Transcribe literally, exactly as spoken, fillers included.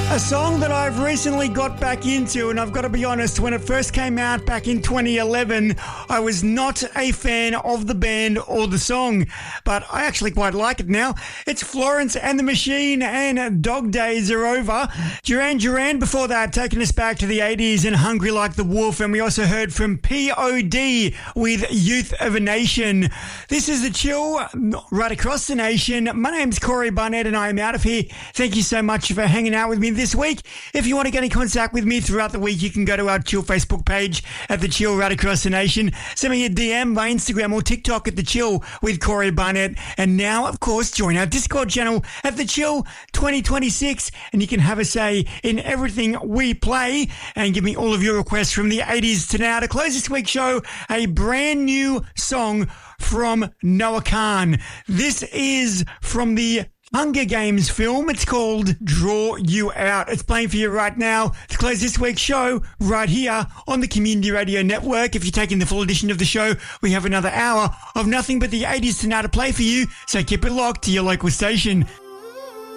A song that I've recently got back into, and I've got to be honest, when it first came out back in twenty eleven, I was not a fan of the band or the song, but I actually quite like it now. It's Florence and the Machine, and Dog Days Are Over. Duran Duran before that, taking us back to the eighties and Hungry Like the Wolf, and we also heard from P O D with Youth of a Nation. This is The Chill, right across the nation. My name's Corey Barnett, and I am out of here. Thank you so much for hanging out with me this week. If you want to get in contact with me throughout the week, you can go to our Chill Facebook page at The Chill right across the nation. Send me a D M by Instagram or TikTok at The Chill with Corey Barnett. And now, of course, join our Discord channel at The Chill twenty twenty-six, and you can have a say in everything we play and give me all of your requests from the eighties to now. To close this week's show, a brand new song from Noah Kahan. This is from the Hunger Games film. It's called Draw You Out. It's playing for you right now to close this week's show right here on the Community Radio Network. If you're taking the full edition of the show, we have another hour of nothing but the eighties to now to play for you, so keep it locked to your local station.